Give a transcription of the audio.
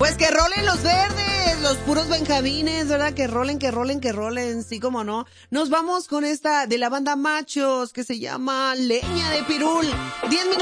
Pues que rolen los verdes, los puros benjamines, ¿verdad? Que rolen, sí como no. Nos vamos con esta de la banda Machos que se llama Leña de Pirul. 10 minutos.